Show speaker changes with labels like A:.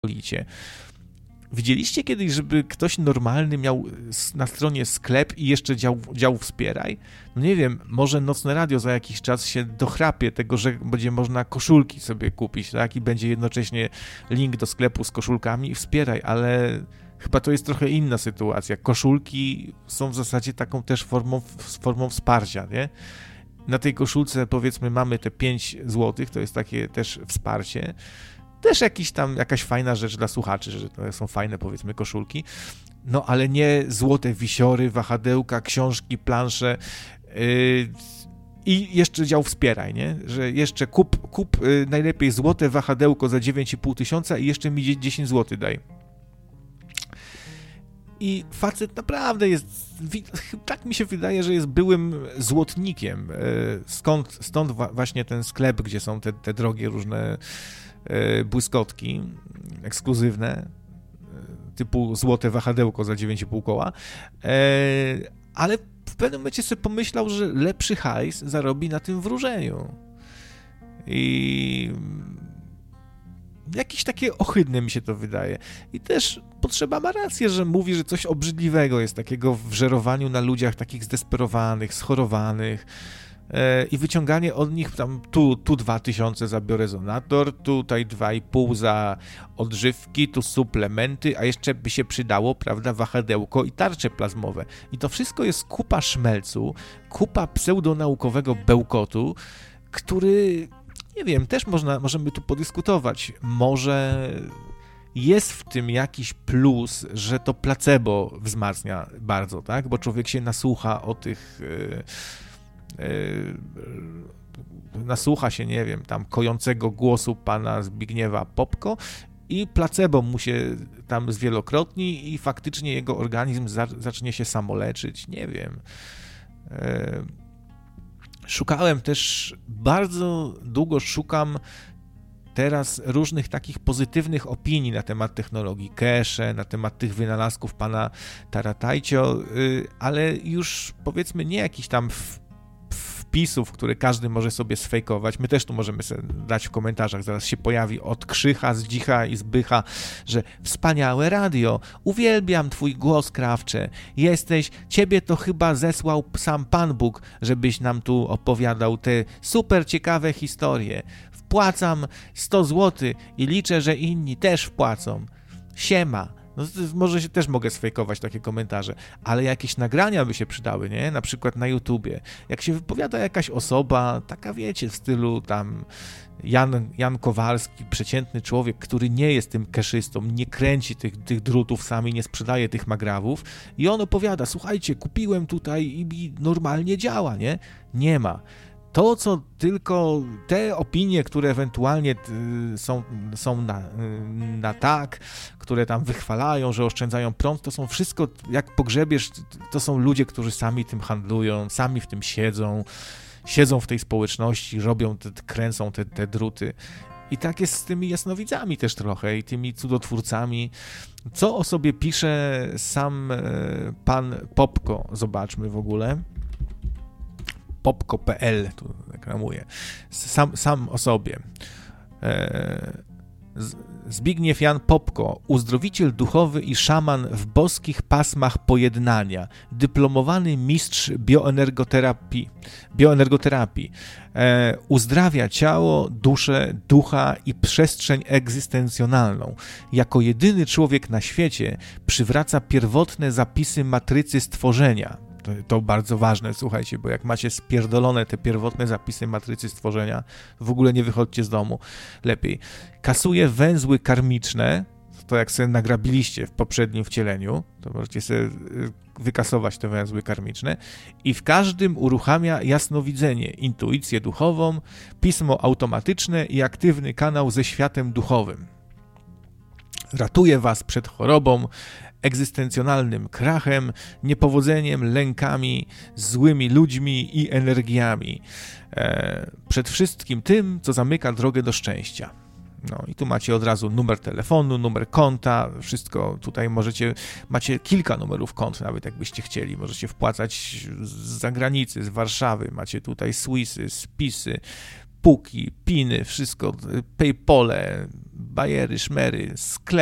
A: Licie. Widzieliście kiedyś, żeby ktoś normalny miał na stronie sklep i jeszcze dział wspieraj? No nie wiem, może Nocne Radio za jakiś czas się dochrapie tego, że będzie można koszulki sobie kupić, tak? I będzie jednocześnie link do sklepu z koszulkami i wspieraj, ale chyba to jest trochę inna sytuacja. Koszulki są w zasadzie taką też formą wsparcia, nie? Na tej koszulce, powiedzmy, mamy te 5 zł, to jest takie też wsparcie. Też jakaś fajna rzecz dla słuchaczy, że to są fajne, powiedzmy, koszulki. No ale nie złote wisiory, wahadełka, książki, plansze i jeszcze dział wspieraj, nie? Że jeszcze kup najlepiej złote wahadełko za 9,5 tysiąca i jeszcze mi 10 zł daj. I facet naprawdę jest, tak mi się wydaje, że jest byłym złotnikiem. Stąd właśnie ten sklep, gdzie są te drogie różne błyskotki ekskluzywne, typu złote wahadełko za 9,5 koła, ale w pewnym momencie sobie pomyślał, że lepszy hajs zarobi na tym wróżeniu. I jakieś takie ohydne mi się to wydaje. I też Potrzeba ma rację, że mówi, że coś obrzydliwego jest takiego w żerowaniu na ludziach takich zdesperowanych, schorowanych, i wyciąganie od nich tam tu 2000 za biorezonator, tutaj 2,5 za odżywki, tu suplementy, a jeszcze by się przydało, prawda, wahadełko i tarcze plazmowe. I to wszystko jest kupa szmelcu, kupa pseudonaukowego bełkotu, który, nie wiem, też możemy tu podyskutować. Może jest w tym jakiś plus, że to placebo wzmacnia bardzo, tak? Bo człowiek się nasłucha o tych... nasłucha się, nie wiem, tam kojącego głosu pana Zbigniewa Popko i placebo mu się tam zwielokrotni i faktycznie jego organizm zacznie się samoleczyć, nie wiem. Szukałem też, bardzo długo szukam teraz różnych takich pozytywnych opinii na temat technologii cache, na temat tych wynalazków pana Taratajcio, ale już powiedzmy nie jakiś tam wpisów, które każdy może sobie sfejkować. My też tu możemy sobie dać w komentarzach, zaraz się pojawi od Krzycha, Zdzicha i Zbycha, że wspaniałe radio, uwielbiam twój głos, Krawcze, ciebie to chyba zesłał sam Pan Bóg, żebyś nam tu opowiadał te super ciekawe historie. Wpłacam 100 zł i liczę, że inni też wpłacą. Siema. No, może się też mogę sfejkować takie komentarze, ale jakieś nagrania by się przydały, nie? Na przykład na YouTubie. Jak się wypowiada jakaś osoba, taka wiecie, w stylu tam Jan Kowalski, przeciętny człowiek, który nie jest tym keszystą, nie kręci tych drutów sami, nie sprzedaje tych magrawów i on opowiada, słuchajcie, kupiłem tutaj i normalnie działa, nie? Nie ma. To, co tylko te opinie, które ewentualnie są na tak, które tam wychwalają, że oszczędzają prąd, to są wszystko, jak pogrzebiesz, to są ludzie, którzy sami tym handlują, sami w tym siedzą w tej społeczności, kręcą te druty. I tak jest z tymi jasnowidzami też trochę i tymi cudotwórcami. Co o sobie pisze sam pan Popko, zobaczmy w ogóle. Popko.pl, tu reklamuję, sam o sobie. Zbigniew Jan Popko, uzdrowiciel duchowy i szaman w boskich pasmach pojednania, dyplomowany mistrz bioenergoterapii. Uzdrawia ciało, duszę, ducha i przestrzeń egzystencjonalną. Jako jedyny człowiek na świecie przywraca pierwotne zapisy matrycy stworzenia. To bardzo ważne, słuchajcie, bo jak macie spierdolone te pierwotne zapisy matrycy stworzenia, w ogóle nie wychodźcie z domu, lepiej. Kasuje węzły karmiczne, to jak sobie nagrabiliście w poprzednim wcieleniu, to możecie sobie wykasować te węzły karmiczne i w każdym uruchamia jasnowidzenie, intuicję duchową, pismo automatyczne i aktywny kanał ze światem duchowym. Ratuje was przed chorobą, egzystencjonalnym krachem, niepowodzeniem, lękami, złymi ludźmi i energiami. Przed wszystkim tym, co zamyka drogę do szczęścia. No i tu macie od razu numer telefonu, numer konta, wszystko tutaj macie kilka numerów kont, nawet jakbyście chcieli. Możecie wpłacać z zagranicy, z Warszawy, macie tutaj Swissy, spisy, puki, piny, wszystko, PayPale, bajery, szmery,